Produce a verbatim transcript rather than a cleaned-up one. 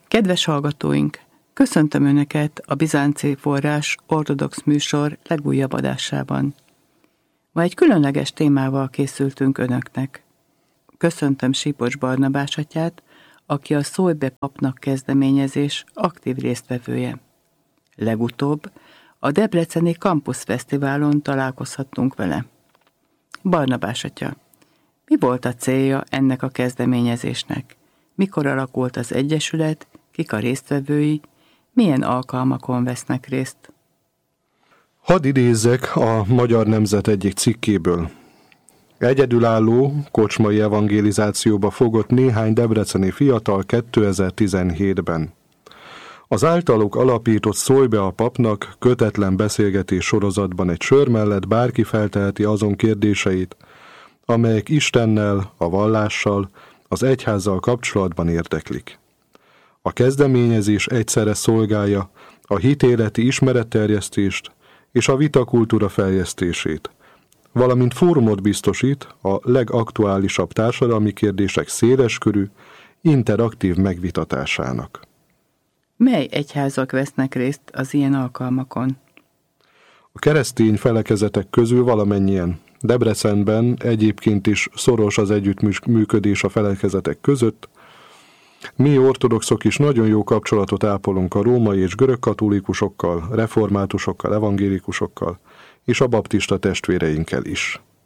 Kedves hallgatóink! Köszöntöm Önöket a Bizánci Forrás ortodox műsor legújabb adásában. Ma egy különleges témával készültünk Önöknek. Köszöntöm Sípocs Barnabás atyát, aki a Szólj be papnak kezdeményezés aktív résztvevője. Legutóbb a Debreceni Campus Fesztiválon találkozhattunk vele. Barnabás atya, mi volt a célja ennek a kezdeményezésnek? Mikor alakult az egyesület, kik a résztvevői, milyen alkalmakon vesznek részt? Hadd idézzek a Magyar Nemzet egyik cikkéből. Egyedülálló kocsmai evangelizációba fogott néhány debreceni fiatal kétezer-tizenhétben. Az általuk alapított Szólj be a papnak kötetlen beszélgetés sorozatban egy sör mellett bárki felteheti azon kérdéseit, amelyek Istennel, a vallással, az egyházzal kapcsolatban érdeklik. A kezdeményezés egyszerre szolgálja a hitéleti ismeretterjesztést és a vitakultúra fejlesztését, valamint fórumot biztosít a legaktuálisabb társadalmi kérdések széleskörű, interaktív megvitatásának. Mely egyházak vesznek részt az ilyen alkalmakon? A keresztény felekezetek közül valamennyien. Debrecenben egyébként is szoros az együttműködés a felekezetek között. Mi ortodoxok is nagyon jó kapcsolatot ápolunk a római és görög katolikusokkal, reformátusokkal, evangélikusokkal és a baptista testvéreinkkel is.